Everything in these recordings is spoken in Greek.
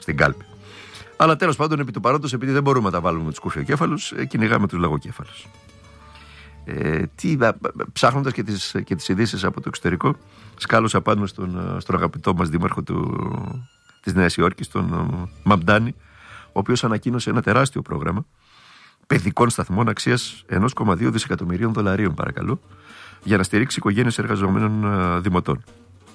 στην κάλπη. Αλλά τέλος πάντων, επί του παρόντος, επειδή δεν μπορούμε να τα βάλουμε με τους κουφιοκέφαλους, κυνηγάμε τους λαγοκέφαλους. Ψάχνοντας και τις ειδήσεις από το εξωτερικό, σκάλωσα πάνω στον αγαπητό μας δήμαρχο της Νέας Υόρκης, τον Μαμντάνη, ο οποίος ανακοίνωσε ένα τεράστιο πρόγραμμα παιδικών σταθμών αξίας 1,2 δισεκατομμυρίων δολαρίων, παρακαλώ, για να στηρίξει οικογένειες εργαζομένων δημοτών.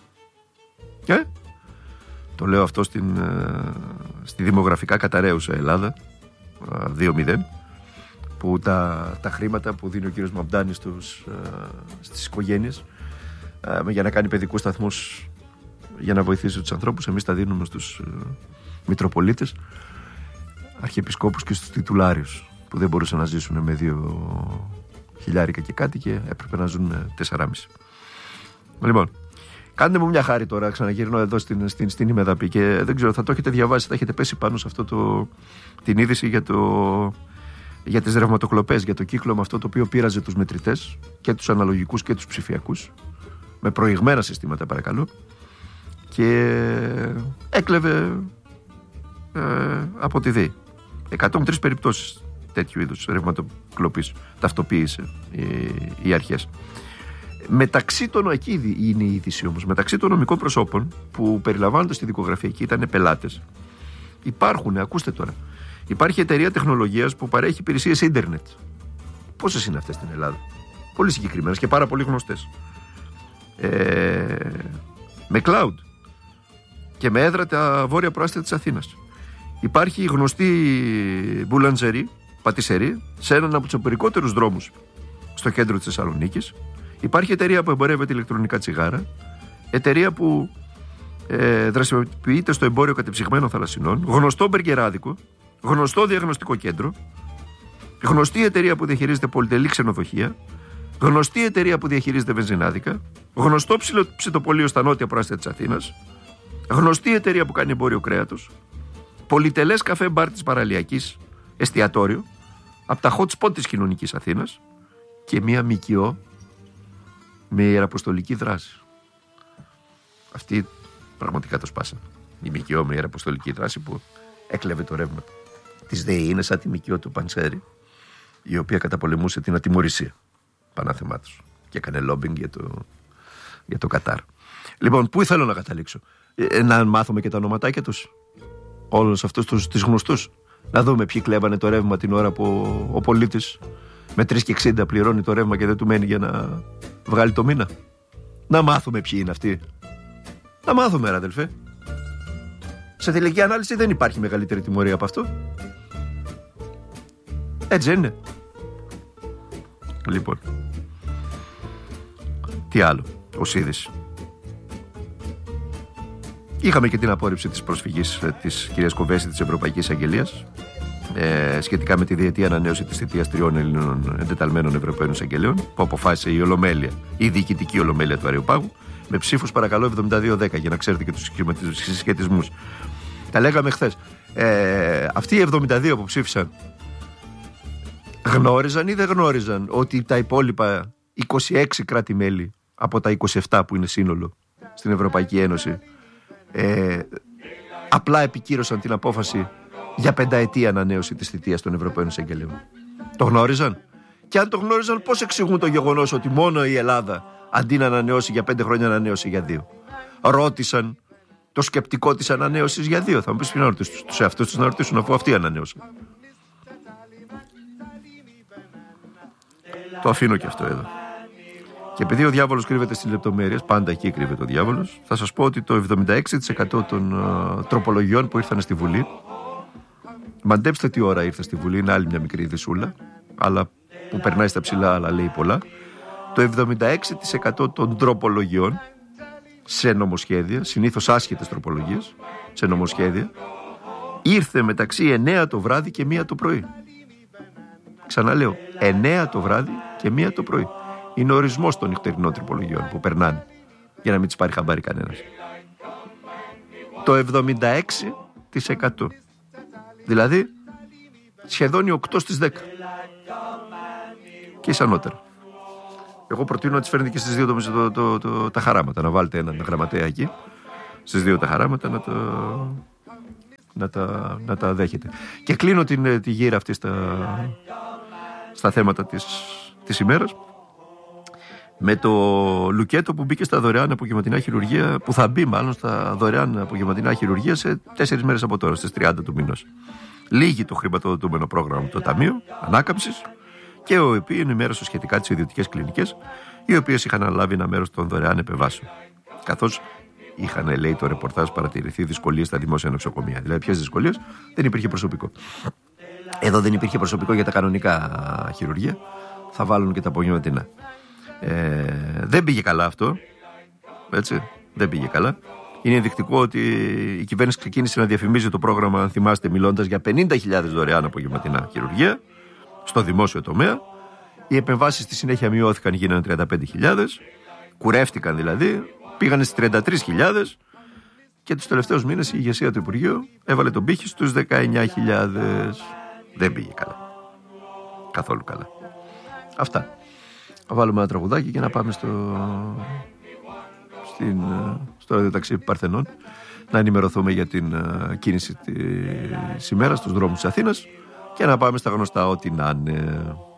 Το λέω αυτό στη δημογραφικά καταραίουσα Ελλάδα 2-0, που τα χρήματα που δίνει ο κύριος Μαμντάνη στις οικογένειες για να κάνει παιδικούς σταθμούς για να βοηθήσει τους ανθρώπους, εμείς τα δίνουμε στους μητροπολίτες, αρχιεπισκόπους και στους τιτουλάριους που δεν μπορούσαν να ζήσουν με 2.000 και κάτι και έπρεπε να ζουν 4,5. Λοιπόν, κάντε μου μια χάρη τώρα, ξαναγυρνώ εδώ στην ημεδαπή και δεν ξέρω, θα το έχετε διαβάσει, θα έχετε πέσει πάνω σε αυτό την είδηση για τις ρευματοκλοπές, για το κύκλωμα αυτό το οποίο πείραζε τους μετρητές και τους αναλογικούς και τους ψηφιακούς με προηγμένα συστήματα, παρακαλώ, και έκλεβε από τη ΔΕΗ 103 περιπτώσεις τέτοιου είδους ρευματοκλοπής ταυτοποίησε οι αρχές. Μεταξύ των, εκεί είναι η είδηση όμως, μεταξύ των νομικών προσώπων που περιλαμβάνονται στη δικογραφία και ήταν πελάτες, υπάρχουν, ακούστε τώρα, υπάρχει εταιρεία τεχνολογίας που παρέχει υπηρεσίες ίντερνετ. Πόσες είναι αυτές στην Ελλάδα? Πολύ συγκεκριμένες και πάρα πολύ γνωστές. Με cloud και με έδρα τα βόρεια προάστια της Αθήνας. Υπάρχει γνωστή μπουλαντζερή, πατησερή, σε έναν από τους εμπορικότερους δρόμους στο κέντρο της Θεσσαλονίκης. Υπάρχει εταιρεία που εμπορεύεται ηλεκτρονικά τσιγάρα, εταιρεία που δραστηριοποιείται στο εμπόριο κατεψυγμένων θαλασσινών, γνωστό μπεργκεράδικο, γνωστό διαγνωστικό κέντρο, γνωστή εταιρεία που διαχειρίζεται πολυτελή ξενοδοχεία, γνωστή εταιρεία που διαχειρίζεται βενζινάδικα, γνωστό ψητοπολείο στα νότια προάστια της Αθήνας, γνωστή εταιρεία που κάνει εμπόριο κρέατος, πολυτελές καφέ μπαρ της παραλιακής, εστιατόριο, από τα hot spot της κοινωνικής Αθήνας και μία ΜΚΟ με ιεραποστολική δράση. Αυτή πραγματικά το σπάσανε. Η ΜΚΟ με ιεραποστολική δράση που έκλεβε το ρεύμα της ΔΕΗ. Είναι σαν τη ΜΚΟ του Παντσέρη, η οποία καταπολεμούσε την ατιμωρησία πανάθεμάτος και έκανε λόμπινγκ για το Κατάρ. Λοιπόν, πού θέλω να καταλήξω? Να μάθουμε και τα ονοματάκια τους, όλους αυτούς τους γνωστούς, να δούμε ποιοι κλέβανε το ρεύμα την ώρα που ο πολίτης με 3,60 πληρώνει το ρεύμα και δεν του μένει για να βγάλει το μήνα. Να μάθουμε ποιοι είναι αυτοί. Να μάθουμε, ρε αδελφέ. Σε τελική ανάλυση δεν υπάρχει μεγαλύτερη τιμωρία από αυτό. Έτσι είναι? Λοιπόν, τι άλλο ως είδηση? Είχαμε και την απόρριψη της προσφυγής της κυρίας Κοβέση της Ευρωπαϊκής Αγγελίας σχετικά με τη διετή ανανέωση της θητείας 3 Ελλήνων εντεταλμένων Ευρωπαίων Εισαγγελέων, που αποφάσισε η διοικητική ολομέλεια του Αριοπάγου με ψήφους, παρακαλώ, 72-10, για να ξέρετε και τους συσχετισμούς. Τα λέγαμε χθες. Αυτοί οι 72 που ψήφισαν γνώριζαν ή δεν γνώριζαν ότι τα υπόλοιπα 26 κράτη-μέλη από τα 27 που είναι σύνολο στην Ευρωπαϊκή Ένωση απλά επικύρωσαν την απόφαση για 5ετή ανανέωση της θητείας των Ευρωπαίων Εισαγγελέων? Το γνώριζαν? Και αν το γνώριζαν, πώς εξηγούν το γεγονός ότι μόνο η Ελλάδα, αντί να ανανεώσει για 5 χρόνια, ανανέωσε για 2? Ρώτησαν το σκεπτικό της ανανέωσης για 2? Θα μου πεις, ποιοι να ρωτήσουν τους εαυτούς τους να ρωτήσουν, αφού αυτοί ανανέωσαν? Το αφήνω και αυτό εδώ. Και επειδή ο διάβολος κρύβεται στις λεπτομέρειες, πάντα εκεί κρύβεται ο διάβολος, θα σας πω ότι το 76% των τροπολογιών που ήρθαν στη Βουλή, μαντέψτε τι ώρα ήρθε στη Βουλή, είναι άλλη μια μικρή ειδησούλα, αλλά που περνάει στα ψηλά, αλλά λέει πολλά. Το 76% των τροπολογιών σε νομοσχέδια, συνήθως άσχετες τροπολογίες, σε νομοσχέδια, ήρθε μεταξύ 9 το βράδυ και 1 το πρωί. Ξαναλέω, 9 το βράδυ και 1 το πρωί. Είναι ο ορισμός των νυχτερινών τροπολογιών που περνάνε, για να μην τις πάρει χαμπάρι κανένας. Το 76%. Δηλαδή, σχεδόν οι 8 στις 10. Και εις-ανώτερα. Εγώ προτείνω να τις φέρνετε και στις 2 τα χαράματα. Να βάλετε έναν γραμματέα εκεί, στις 2 τα χαράματα, να τα δέχεται. Και κλείνω τη γύρα αυτή στα θέματα της ημέρας με το λουκέτο που μπήκε στα δωρεάν απογευματινά χειρουργία, που θα μπει μάλλον στα δωρεάν απογευματινά χειρουργία σε 4 μέρες από τώρα, στις 30 του μηνός. Λύγει το χρηματοδοτούμενο πρόγραμμα του Ταμείου Ανάκαμψης και ο ΕΠΗ ενημέρωσε σχετικά τις ιδιωτικές κλινικές, οι οποίες είχαν αναλάβει ένα μέρος των δωρεάν επεμβάσεων. Καθώς είχαν, λέει το ρεπορτάζ, παρατηρηθεί δυσκολίες στα δημόσια νοσοκομεία. Δηλαδή, ποιες δυσκολίες? Δεν υπήρχε προσωπικό. Εδώ δεν υπήρχε προσωπικό για τα κανονικά χειρουργεία. Θα βάλουν και τα απογευματινά. Δεν πήγε καλά αυτό. Έτσι, δεν πήγε καλά. Είναι ενδεικτικό ότι η κυβέρνηση ξεκίνησε να διαφημίζει το πρόγραμμα, αν θυμάστε, μιλώντας για 50.000 δωρεάν απογευματινά χειρουργία στο δημόσιο τομέα. Οι επεμβάσεις στη συνέχεια μειώθηκαν, γίνανε 35.000. Κουρεύτηκαν δηλαδή. Πήγανε στις 33.000 και τους τελευταίους μήνες η ηγεσία του Υπουργείου έβαλε τον πύχη στους 19.000. Δεν πήγε καλά. Καθόλου καλά. Αυτά. Θα βάλουμε ένα τραγουδάκι και να πάμε στο ραδιοταξί Παρθενών να ενημερωθούμε για την κίνηση της ημέρας στους δρόμους της Αθήνας και να πάμε στα γνωστά ό,τι να είναι.